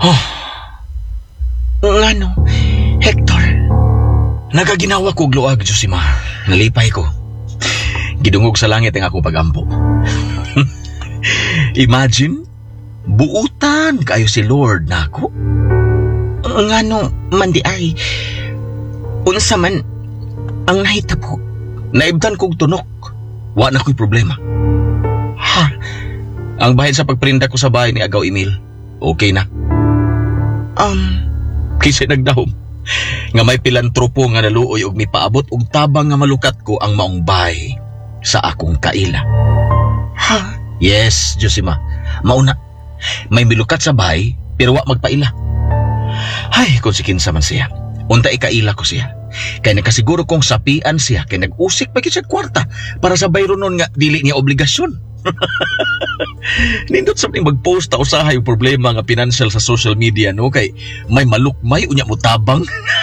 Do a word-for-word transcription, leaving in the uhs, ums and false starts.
Oh, ngano, Hector? Nagaginawa ko og luag, Josima. Nalipay ko. Gidungog sa langit ang akong pagampo. Imagine, buutan kayo si Lord na ako. Ngano, mandi ay, unsa man ang nahitabo. Naibtan kong tunok. Wa na ko'y problema. Ha? Ang bahin sa pagprinda ko sa bahay ni Agaw Emil, okay na. Um, Kisa'y nagdahom nga may pilantropo nga naluoy og mipaabot og tabang nga malukat ko ang maong bahay sa akong kaila. ha? Yes, Josima. Mauna, may milukat sa bahay pero wa magpaila. Ay, kung si kinsa man siya, unta ikaila ko siya. Kaya nakasiguro kong sapian siya kaya nag-usik pa siya kwarta para sa bayro nun nga dili niya obligasyon. Nindot sa magpost ta usahay yung problema nga financial sa social media, no? Kay may malukmay unya mo tabang.